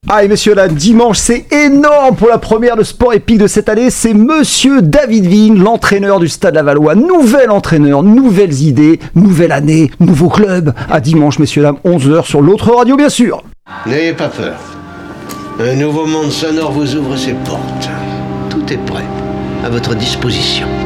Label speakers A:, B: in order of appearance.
A: Allez messieurs, là, dimanche, c'est énorme pour la première de Sport Épique de cette année. C'est monsieur David Vigne, l'entraîneur du Stade Lavallois. Nouvel entraîneur, nouvelles idées, nouvelle année, nouveau club. À dimanche, messieurs, dames, 11h sur l'autre radio, bien sûr.
B: N'ayez pas peur. Un nouveau monde sonore vous ouvre ses portes. Tout est prêt, à votre disposition.